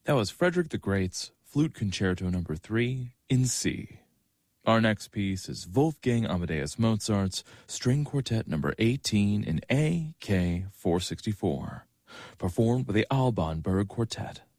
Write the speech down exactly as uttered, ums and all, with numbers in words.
That was Frederick the Great's Flute Concerto number three in C. Our next piece is Wolfgang Amadeus Mozart's String Quartet number eighteen in A K four sixty-four, performed by the Alban Berg Quartet.